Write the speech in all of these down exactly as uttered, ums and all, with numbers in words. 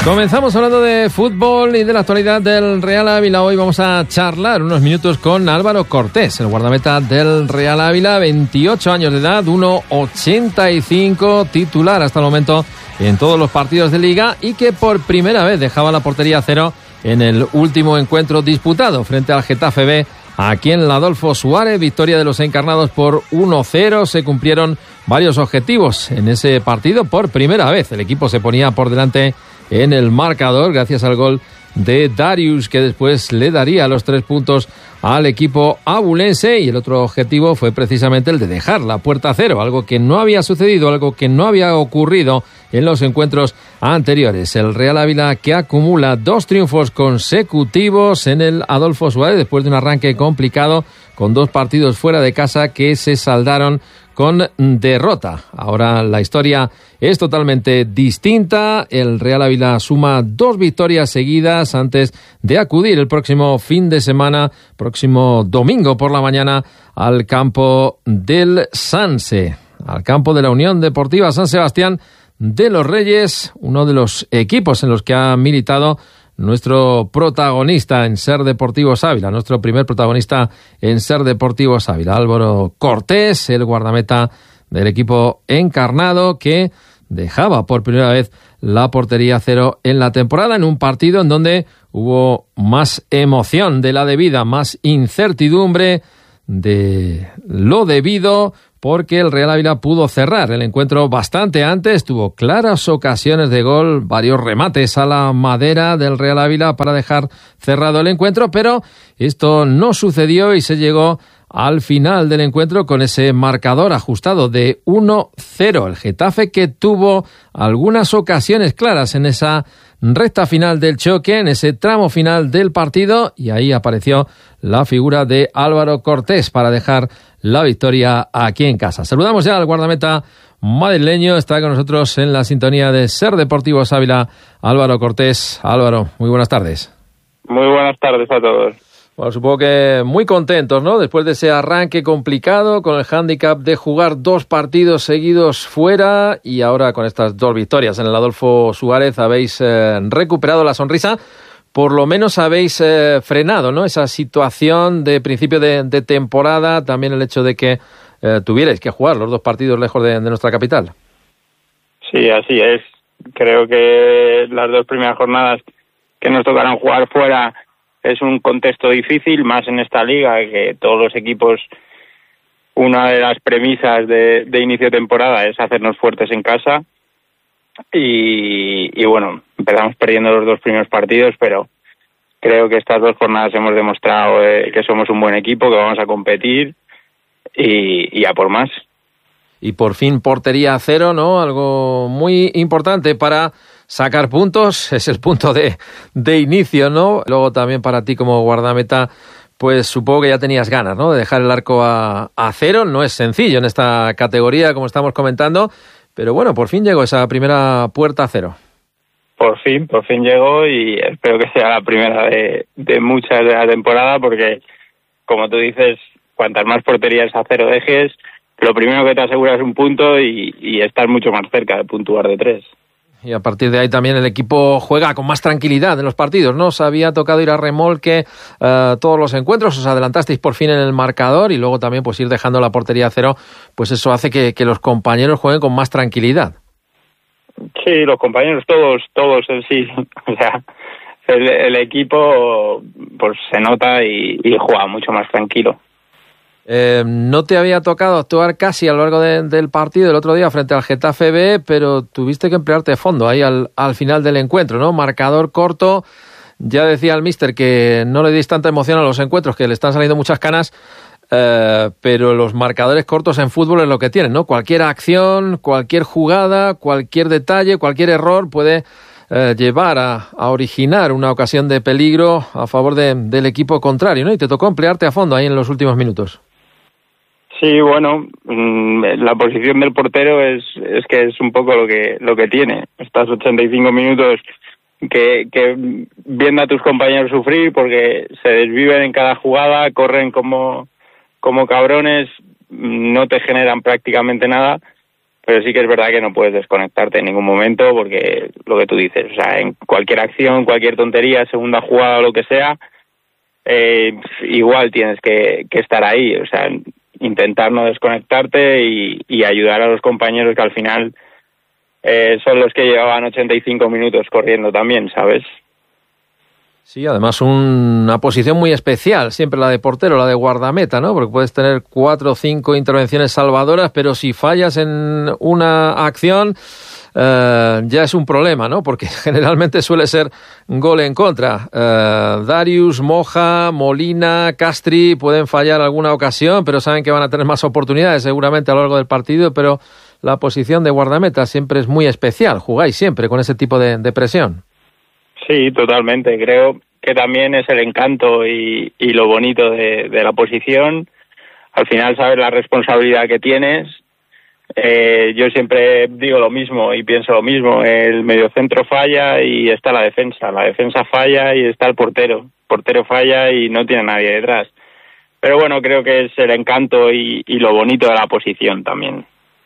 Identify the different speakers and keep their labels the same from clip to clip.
Speaker 1: Comenzamos hablando de fútbol y de la actualidad del Real Ávila. Hoy vamos a charlar unos minutos con Álvaro Cortés, el guardameta del Real Ávila, veintiocho años de edad, uno ochenta y cinco, titular hasta el momento en todos los partidos de Liga y que por primera vez dejaba la portería a cero en el último encuentro disputado frente al Getafe B aquí en la Adolfo Suárez. Victoria de los encarnados por uno cero. Se cumplieron varios objetivos en ese partido. Por primera vez el equipo se ponía por delante en el marcador gracias al gol de Darius, que después le daría los tres puntos al equipo abulense, y el otro objetivo fue precisamente el de dejar la puerta a cero, algo que no había sucedido, algo que no había ocurrido en los encuentros anteriores. El Real Ávila, que acumula dos triunfos consecutivos en el Adolfo Suárez después de un arranque complicado con dos partidos fuera de casa que se saldaron con derrota. Ahora la historia es totalmente distinta. El Real Ávila suma dos victorias seguidas antes de acudir el próximo fin de semana, próximo domingo por la mañana, al campo del Sanse, al campo de la Unión Deportiva San Sebastián de los Reyes, uno de los equipos en los que ha militado nuestro protagonista en Ser Deportivos Ávila, nuestro primer protagonista en Ser Deportivos Ávila, Álvaro Cortés, el guardameta del equipo encarnado, que dejaba por primera vez la portería a cero en la temporada, en un partido en donde hubo más emoción de la debida, más incertidumbre de lo debido, porque el Real Ávila pudo cerrar el encuentro bastante antes, tuvo claras ocasiones de gol, varios remates a la madera del Real Ávila para dejar cerrado el encuentro, pero esto no sucedió y se llegó al final del encuentro con ese marcador ajustado de uno cero. El Getafe, que tuvo algunas ocasiones claras en esa recta final del choque, en ese tramo final del partido, y ahí apareció la figura de Álvaro Cortés para dejar la victoria aquí en casa. Saludamos ya al guardameta madrileño, está con nosotros en la sintonía de Ser Deportivos Ávila, Álvaro Cortés. Álvaro, muy buenas tardes.
Speaker 2: Muy buenas tardes a todos.
Speaker 1: Bueno, supongo que muy contentos, ¿no? Después de ese arranque complicado, con el hándicap de jugar dos partidos seguidos fuera, y ahora con estas dos victorias en el Adolfo Suárez habéis eh, recuperado la sonrisa. Por lo menos habéis eh, frenado, ¿no?, esa situación de principio de, de temporada, también el hecho de que eh, tuvierais que jugar los dos partidos lejos de, de nuestra capital.
Speaker 2: Sí, así es. Creo que las dos primeras jornadas que nos tocaron jugar fuera es un contexto difícil, más en esta liga, que todos los equipos, una de las premisas de, de inicio de temporada es hacernos fuertes en casa. Y, y bueno, empezamos perdiendo los dos primeros partidos, pero creo que estas dos jornadas hemos demostrado eh, que somos un buen equipo, que vamos a competir y, y a por más.
Speaker 1: Y por fin portería a cero, ¿no? Algo muy importante para sacar puntos, es el punto de, de inicio, ¿no? Luego también para ti como guardameta, pues supongo que ya tenías ganas, ¿no?, de dejar el arco a, a cero. No es sencillo en esta categoría, como estamos comentando, pero bueno, por fin llegó esa primera puerta a cero.
Speaker 2: Por fin, por fin llegó, y espero que sea la primera de, de muchas de la temporada, porque, como tú dices, cuantas más porterías a cero dejes, lo primero que te asegura es un punto y, y estar mucho más cerca de puntuar de tres.
Speaker 1: Y a partir de ahí también el equipo juega con más tranquilidad en los partidos, ¿no? Os había tocado ir a remolque uh, todos los encuentros, os adelantasteis por fin en el marcador, y luego también pues ir dejando la portería a cero, pues eso hace que, que los compañeros jueguen con más tranquilidad.
Speaker 2: Sí, los compañeros todos, todos en sí. O sea, el, el equipo pues se nota y, y juega mucho más tranquilo.
Speaker 1: Eh, no te había tocado actuar casi a lo largo de, del partido el otro día frente al Getafe B, pero tuviste que emplearte de fondo ahí al, al final del encuentro, ¿no? Marcador corto. Ya decía el míster que no le dis tanta emoción a los encuentros, que le están saliendo muchas canas, eh, pero los marcadores cortos en fútbol es lo que tienen, ¿no? Cualquier acción, cualquier jugada, cualquier detalle, cualquier error puede eh, llevar a, a originar una ocasión de peligro a favor de, del equipo contrario, ¿no? Y te tocó emplearte a fondo ahí en los últimos minutos.
Speaker 2: Sí, bueno, la posición del portero es es que es un poco lo que lo que tiene. Estás ochenta y cinco minutos que, que viendo a tus compañeros sufrir porque se desviven en cada jugada, corren como, como cabrones, no te generan prácticamente nada, pero sí que es verdad que no puedes desconectarte en ningún momento, porque lo que tú dices, o sea, en cualquier acción, cualquier tontería, segunda jugada o lo que sea, eh, igual tienes que, que estar ahí, o sea, intentar no desconectarte y, y ayudar a los compañeros que al final eh, son los que llevaban ochenta y cinco minutos corriendo también, ¿sabes?
Speaker 1: Sí, además una posición muy especial, siempre la de portero, la de guardameta, ¿no? Porque puedes tener cuatro o cinco intervenciones salvadoras, pero si fallas en una acción eh, ya es un problema, ¿no? Porque generalmente suele ser gol en contra. Eh, Darius, Moja, Molina, Castri pueden fallar alguna ocasión, pero saben que van a tener más oportunidades seguramente a lo largo del partido, pero la posición de guardameta siempre es muy especial. Jugáis siempre con ese tipo de, de presión.
Speaker 2: Sí, totalmente. Creo que también es el encanto y, y lo bonito de, de la posición. Al final sabes la responsabilidad que tienes. Eh, yo siempre digo lo mismo y pienso lo mismo. El mediocentro falla y está la defensa. La defensa falla y está el portero. El portero falla y no tiene nadie detrás. Pero bueno, creo que es el encanto y, y lo bonito de la posición también.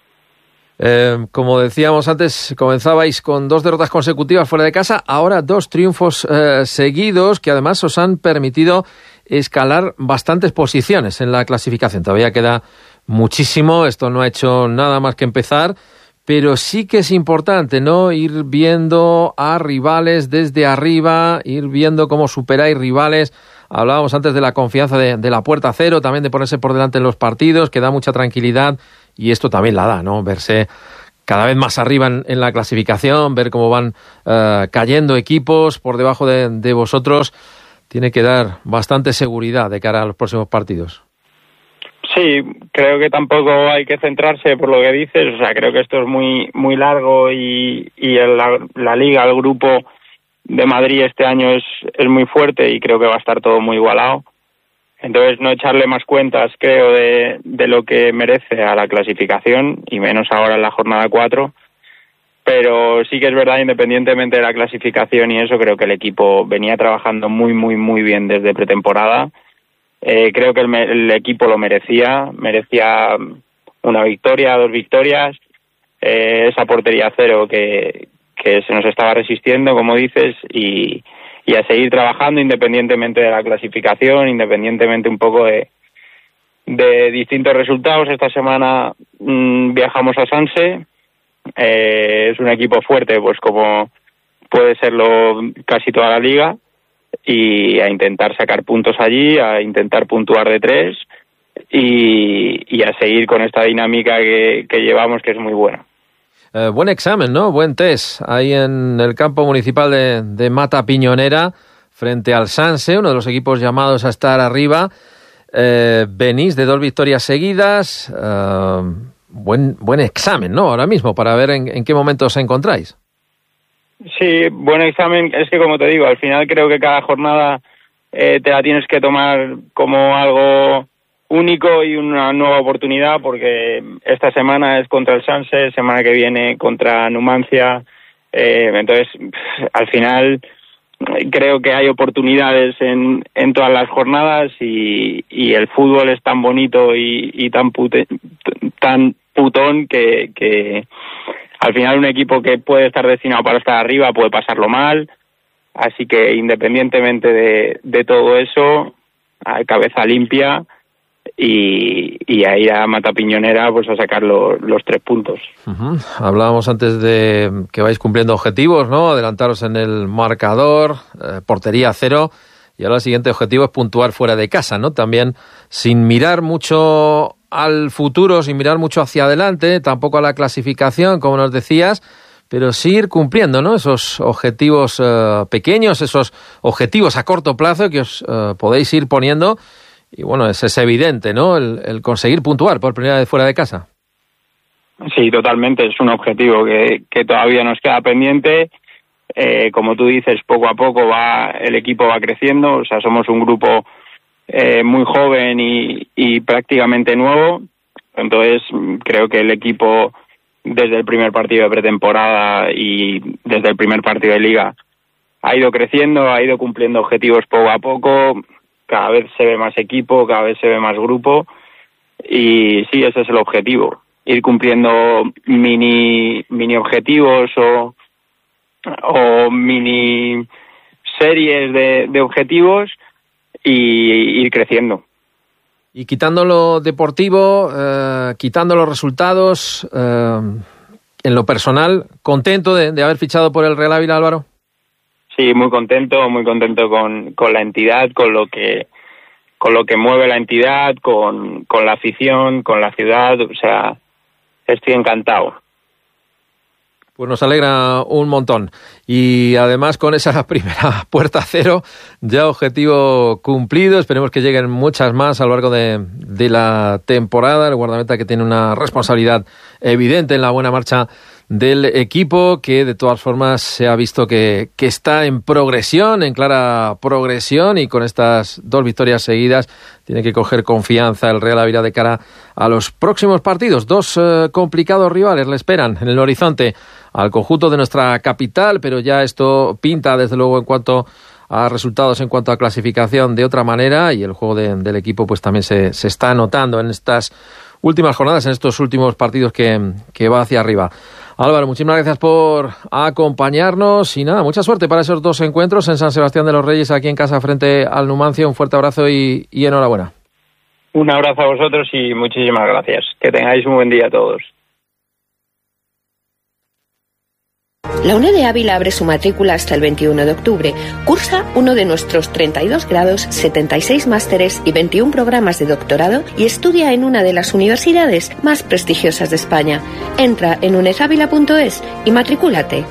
Speaker 1: Eh, como decíamos antes, comenzabais con dos derrotas consecutivas fuera de casa, ahora dos triunfos eh, seguidos que además os han permitido escalar bastantes posiciones en la clasificación. Todavía queda muchísimo, esto no ha hecho nada más que empezar, pero sí que es importante, ¿no? Ir viendo a rivales desde arriba, ir viendo cómo superáis rivales. Hablábamos antes de la confianza de, de la puerta cero, también de ponerse por delante en los partidos, que da mucha tranquilidad. Y esto también la da, ¿no? Verse cada vez más arriba en, en la clasificación, ver cómo van uh, cayendo equipos por debajo de, de vosotros, tiene que dar bastante seguridad de cara a los próximos partidos.
Speaker 2: Sí, creo que tampoco hay que centrarse por lo que dices, o sea, creo que esto es muy muy largo y, y el, la, la liga, el grupo de Madrid este año es, es muy fuerte y creo que va a estar todo muy igualado. Entonces, no echarle más cuentas, creo, de, de lo que merece a la clasificación, y menos ahora en la jornada cuatro. Pero sí que es verdad, independientemente de la clasificación y eso, creo que el equipo venía trabajando muy, muy, muy bien desde pretemporada. Eh, creo que el, el equipo lo merecía, merecía una victoria, dos victorias, eh, esa portería cero que, que se nos estaba resistiendo, como dices, y... y a seguir trabajando independientemente de la clasificación, independientemente un poco de, de distintos resultados. Esta semana mmm, viajamos a Sanse, eh, es un equipo fuerte, pues como puede serlo casi toda la liga, y a intentar sacar puntos allí, a intentar puntuar de tres y, y a seguir con esta dinámica que, que llevamos, que es muy buena.
Speaker 1: Eh, buen examen, ¿no? Buen test ahí en el campo municipal de, de Mata Piñonera frente al Sanse, uno de los equipos llamados a estar arriba. Eh, venís de dos victorias seguidas. Eh, buen buen examen, ¿no? Ahora mismo, para ver en, en qué momento os encontráis.
Speaker 2: Sí, buen examen. Es que, como te digo, al final creo que cada jornada eh, te la tienes que tomar como algo único y una nueva oportunidad, porque esta semana es contra el Sanse, semana que viene contra Numancia, eh, entonces al final creo que hay oportunidades en, en todas las jornadas y, y el fútbol es tan bonito y, y tan pute, tan putón que, que al final un equipo que puede estar destinado para estar arriba puede pasarlo mal, así que independientemente de, de todo eso, a cabeza limpia y, y a ir a Mata Piñonera pues a sacar lo, los tres puntos.
Speaker 1: Uh-huh. Hablábamos antes de que vais cumpliendo objetivos, ¿no? Adelantaros en el marcador, eh, portería cero, y ahora el siguiente objetivo es puntuar fuera de casa, ¿no? También sin mirar mucho al futuro, sin mirar mucho hacia adelante, tampoco a la clasificación, como nos decías, pero sí ir cumpliendo, ¿no? Esos objetivos eh, pequeños, esos objetivos a corto plazo que os eh, podéis ir poniendo. Y bueno, es, es evidente, ¿no? El, el conseguir puntuar por primera vez fuera de casa.
Speaker 2: Sí, totalmente. Es un objetivo que, que todavía nos queda pendiente. Eh, como tú dices, poco a poco va el equipo va creciendo. O sea, somos un grupo eh, muy joven y, y prácticamente nuevo. Entonces, creo que el equipo, desde el primer partido de pretemporada y desde el primer partido de liga, ha ido creciendo, ha ido cumpliendo objetivos poco a poco. Cada vez se ve más equipo, cada vez se ve más grupo y sí, ese es el objetivo. ir cumpliendo mini mini objetivos o, o mini series de, de objetivos y ir creciendo.
Speaker 1: Y quitando lo deportivo, eh, quitando los resultados, eh, en lo personal, ¿contento de, de haber fichado por el Real Ávila, Álvaro?
Speaker 2: Sí, muy contento, muy contento con, con la entidad, con lo que con lo que mueve la entidad, con, con la afición, con la ciudad, o sea, estoy encantado.
Speaker 1: Pues nos alegra un montón. Y además con esa primera puerta cero, ya objetivo cumplido. Esperemos que lleguen muchas más a lo largo de, de la temporada. El guardameta que tiene una responsabilidad evidente en la buena marcha del equipo, que de todas formas se ha visto que, que está en progresión, en clara progresión, y con estas dos victorias seguidas tiene que coger confianza el Real Ávila de cara a los próximos partidos. Dos eh, complicados rivales le esperan en el horizonte al conjunto de nuestra capital, pero ya esto pinta desde luego en cuanto a resultados, en cuanto a clasificación, de otra manera, y el juego de, del equipo pues también se, se está notando en estas últimas jornadas, en estos últimos partidos que, que va hacia arriba. Álvaro, muchísimas gracias por acompañarnos y nada, mucha suerte para esos dos encuentros en San Sebastián de los Reyes, aquí en casa frente al Numancia. Un fuerte abrazo y, y enhorabuena.
Speaker 2: Un abrazo a vosotros y muchísimas gracias. Que tengáis un buen día a todos.
Speaker 3: La UNED de Ávila abre su matrícula hasta el veintiuno de octubre. Cursa uno de nuestros treinta y dos grados, setenta y seis másteres y veintiún programas de doctorado y estudia en una de las universidades más prestigiosas de España. Entra en unedavila punto es y matricúlate.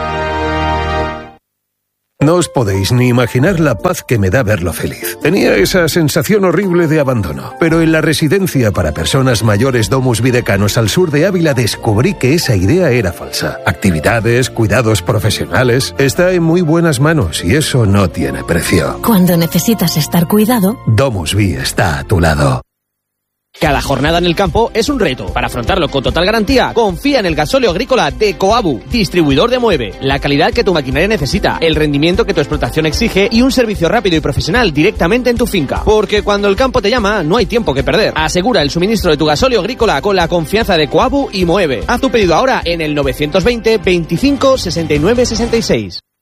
Speaker 4: No os podéis ni imaginar la paz que me da verlo feliz. Tenía esa sensación horrible de abandono, pero en la residencia para personas mayores Domus Videcanos al sur de Ávila descubrí que esa idea era falsa. Actividades, cuidados profesionales, está en muy buenas manos y eso no tiene precio.
Speaker 5: Cuando necesitas estar cuidado,
Speaker 4: Domus Vi está a tu lado.
Speaker 6: Cada jornada en el campo es un reto. Para afrontarlo con total garantía, confía en el gasóleo agrícola de Coabu, distribuidor de Moeve. La calidad que tu maquinaria necesita, el rendimiento que tu explotación exige y un servicio rápido y profesional directamente en tu finca. Porque cuando el campo te llama, no hay tiempo que perder. Asegura el suministro de tu gasóleo agrícola con la confianza de Coabu y Moeve. Haz tu pedido ahora en el novecientos veinte, veinticinco, sesenta y nueve, sesenta y seis.